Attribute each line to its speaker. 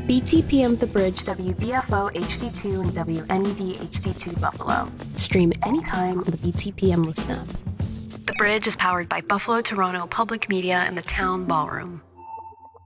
Speaker 1: BTPM The Bridge, WBFO HD2 and WNED HD2 Buffalo. Stream anytime on the BTPM Listen App. The Bridge is powered by Buffalo Toronto Public Media and the Town Ballroom.